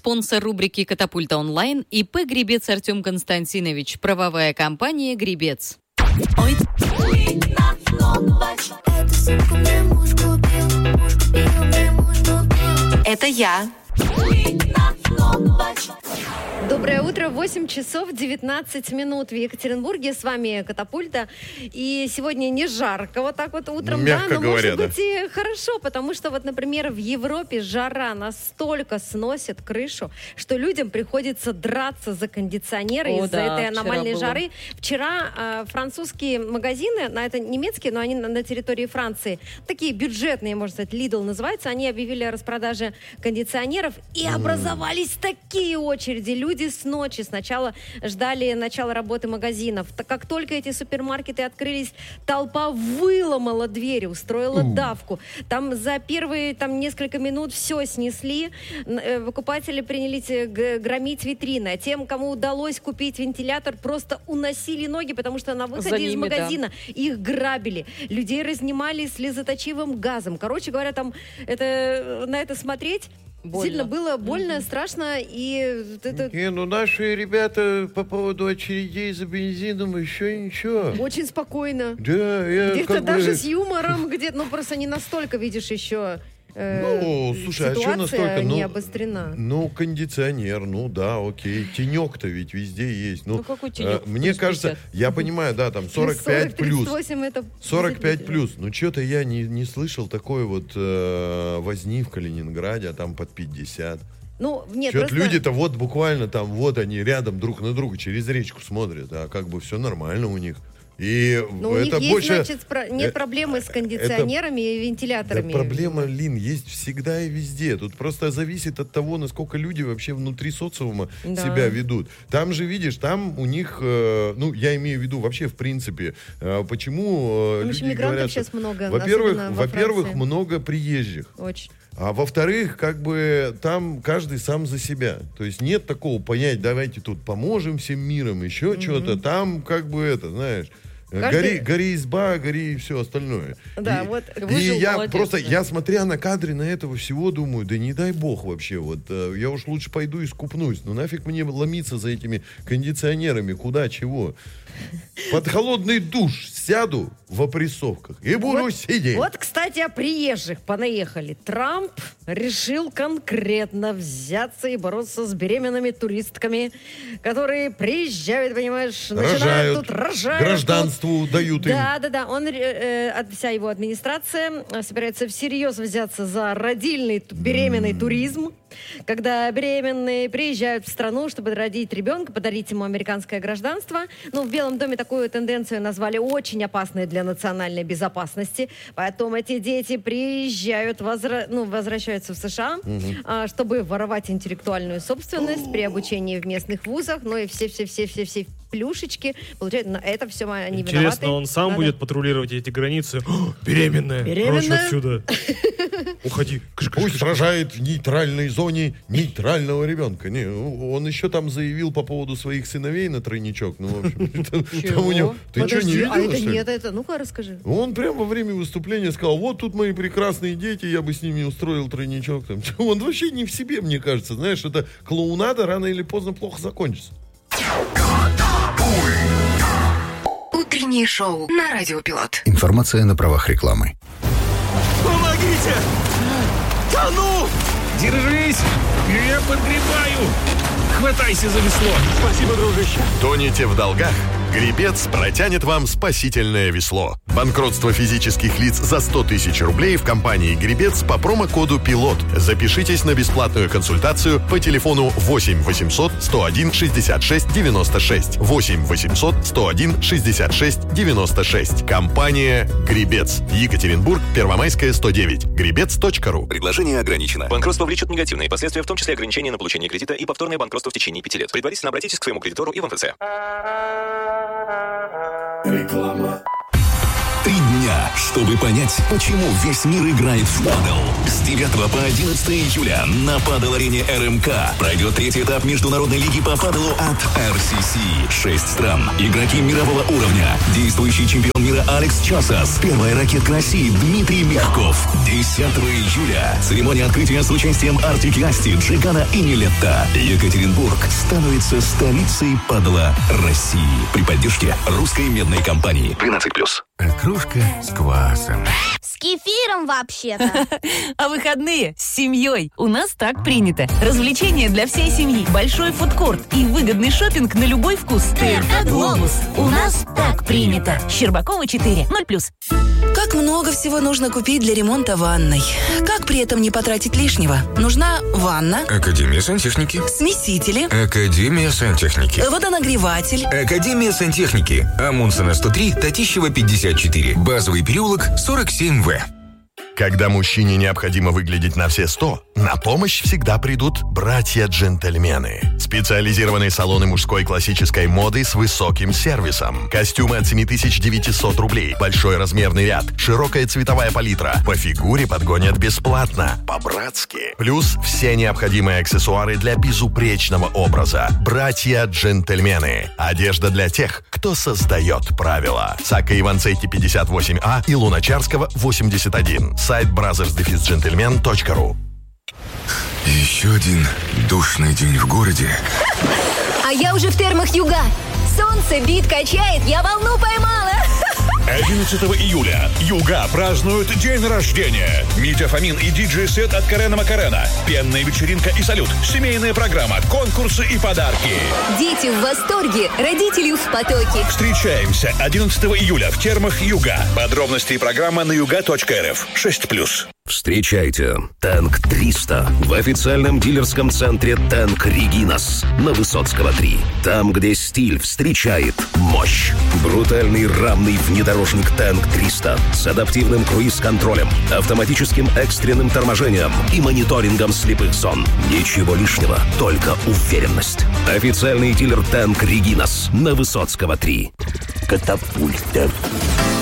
Спонсор рубрики «Катапульта онлайн» ИП «Гребец» Артем Константинович. Правовая компания «Гребец». Ой. Это я. Доброе утро, 8 часов 19 минут в Екатеринбурге. С вами Катапульта. И сегодня не жарко вот так вот утром, мягко но говоря, может быть и хорошо, потому что вот, например, в Европе жара настолько сносит крышу, что людям приходится драться за кондиционеры из-за этой аномальной жары. Вчера французские магазины, это немецкие, но они на территории Франции, такие бюджетные, можно сказать, Lidl называется, они объявили о распродаже кондиционеров, и образовались такие очереди. Люди с ночи сначала ждали начала работы магазинов. Как только эти супермаркеты открылись, толпа выломала двери, устроила давку. Там за первые несколько минут все снесли. Покупатели принялись громить витрины. А тем, кому удалось купить вентилятор, просто уносили ноги, потому что на выходе из магазина их грабили. Людей разнимали слезоточивым газом. Короче говоря, там на это смотреть сильно было больно, страшно. И наши ребята по поводу очередей за бензином еще ничего. Очень спокойно. Да, где-то даже с юмором, где-то, просто не настолько, видишь, еще слушай, ситуация а что настолько? не обострена. Кондиционер, окей. Тенек-то ведь везде есть. Какой тенек? Мне кажется, я понимаю, да, там 45 плюс. 38 это 45 плюс. Что-то я не слышал такой вот возни в Калининграде, а там под 50. Нет, что-то люди-то вот буквально там, вот они рядом друг на друга через речку смотрят, а как бы все нормально у них. И у это них больше... есть, нет проблемы с кондиционерами и вентиляторами. Да, проблема, Лин, есть всегда и везде. Тут просто зависит от того, насколько люди вообще внутри социума себя ведут. Там же, видишь, там у них, я имею в виду вообще в принципе, почему люди мигрантов говорят... сейчас много, во-первых, много приезжих. Очень. А во-вторых, там каждый сам за себя. То есть нет такого понять, давайте тут поможем всем миром, еще что-то. Там знаешь... Гори изба, гори и все остальное. Да, я смотря на кадры на этого всего думаю, да не дай бог вообще, я уж лучше пойду и скупнусь. Нафиг мне ломиться за этими кондиционерами, куда, чего. Под холодный душ сяду в опрессовках и буду сидеть. Кстати, о приезжих понаехали. Трамп решил конкретно взяться и бороться с беременными туристками, которые приезжают, понимаешь, рожают, гражданству дают им. Да. Вся его администрация собирается всерьез взяться за родильный беременный туризм, когда беременные приезжают в страну, чтобы родить ребенка, подарить ему американское гражданство. В Белом доме такую тенденцию назвали очень опасной для национальной безопасности. Поэтому эти дети приезжают, возвращаются в США, чтобы воровать интеллектуальную собственность при обучении в местных вузах, и все плюшечки получают. Это все они виноваты. Интересно, он сам будет патрулировать эти границы? Беременная! Короче, отсюда! Уходи! Пусть рожает в нейтральной зоне нейтрального ребенка. Он еще там заявил по поводу своих сыновей на тройничок. В общем, там у него... Ты что, не видела, что ли? Ну-ка, расскажи. Он прямо во время выступления сказал, вот тут мои прекрасные дети, я бы с ними устроил тройничок. Он вообще не в себе, мне кажется. Знаешь, это клоунада рано или поздно плохо закончится. Утреннее шоу на Радио Пилот. Информация на правах рекламы. Помогите! Тону! Держись! Я подгребаю! Хватайся за весло! Спасибо, дружище! Тонете в долгах? Гребец протянет вам спасительное весло. Банкротство физических лиц за 100 тысяч рублей в компании «Гребец» по промокоду «Пилот». Запишитесь на бесплатную консультацию по телефону 8 800 101 66 96. 8 800 101 66 96. Компания «Гребец». Екатеринбург, Первомайская, 109. Гребец.ру. Предложение ограничено. Банкротство влечет негативные последствия, в том числе ограничение на получение кредита и повторное банкротство в течение 5 лет. Предварительно обратитесь к своему кредитору и в МФЦ. Реклама. 3 дня июля, чтобы понять, почему весь мир играет в падл. С 9 по 11 июля на падл-арене РМК пройдет 3-й этап Международной лиги по падлу от RCC. 6 стран, игроки мирового уровня, действующий чемпион мира Алекс Часас, первая ракетка России Дмитрий Мягков. 10 июля церемония открытия с участием Артик и Асти, Джигана и Нилетта. Екатеринбург становится столицей падла России при поддержке русской медной компании. 12+. Кружка с квасом. С кефиром вообще-то. А выходные с семьей. У нас так принято. Развлечения для всей семьи, большой фудкорт и выгодный шопинг на любой вкус. ТРК «Глобус». У нас так принято. Щербакова 4, 0+. Как много всего нужно купить для ремонта ванной. Как при этом не потратить лишнего? Нужна ванна. Академия сантехники. Смесители. Академия сантехники. Водонагреватель. Академия сантехники. Амундсена 103, Татищева 54. Базовый переулок 47В. Когда мужчине необходимо выглядеть на все 100, на помощь всегда придут братья-джентльмены. Специализированные салоны мужской классической моды с высоким сервисом. Костюмы от 7900 рублей, большой размерный ряд, широкая цветовая палитра. По фигуре подгонят бесплатно, по-братски. Плюс все необходимые аксессуары для безупречного образа. Братья-джентльмены. Одежда для тех, кто создает правила. Сака Иванцетти 58А и Луначарского 81. Сайт brothers-gentlemen.ru. Еще один душный день в городе. А я уже в термах Юга. Солнце бит, качает, я волну поймала. 11 июля Юга празднуют день рождения. Митя Фомин и диджей-сет от Карена Макарена. Пенная вечеринка и салют. Семейная программа, конкурсы и подарки. Дети в восторге, родители в потоке. Встречаемся 11 июля в термах Юга. Подробности и программа на yuga.rf. 6+. Встречайте Танк 300 в официальном дилерском центре Танк Регинас на Высоцкого 3. Там, где стиль встречает мощь. Брутальный рамный внедорожник Танк 300 с адаптивным круиз-контролем, автоматическим экстренным торможением и мониторингом слепых зон. Ничего лишнего, только уверенность. Официальный дилер Танк Регинас на Высоцкого 3. Катапульта.